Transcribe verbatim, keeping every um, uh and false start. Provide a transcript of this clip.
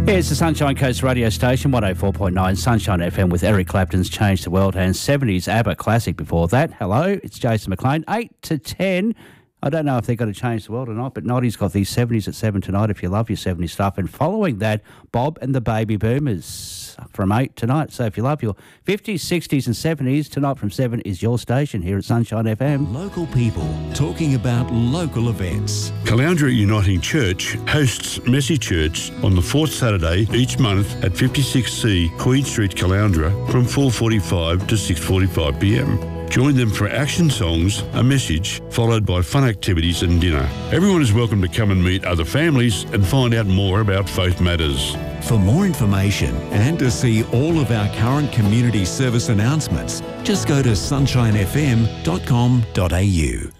It's the Sunshine Coast radio station, one oh four point nine Sunshine F M with Eric Clapton's Change the World and seventies ABBA classic before that. Hello, it's Jason McLean. eight to ten. I don't know if they're going to change the world or not, but Noddy's got these seventies at seven tonight if you love your seventies stuff. And following that, Bob and the Baby Boomers from eight tonight. So if you love your fifties, sixties and seventies, tonight from seven is your station here at Sunshine F M. Local people talking about local events. Caloundra Uniting Church hosts Messy Church on the fourth Saturday each month at fifty-six C Queen Street, Caloundra from four forty-five to six forty-five p m. Join them for action songs, a message, followed by fun activities and dinner. Everyone is welcome to come and meet other families and find out more about faith matters. For more information and to see all of our current community service announcements, just go to sunshine f m dot com dot a u.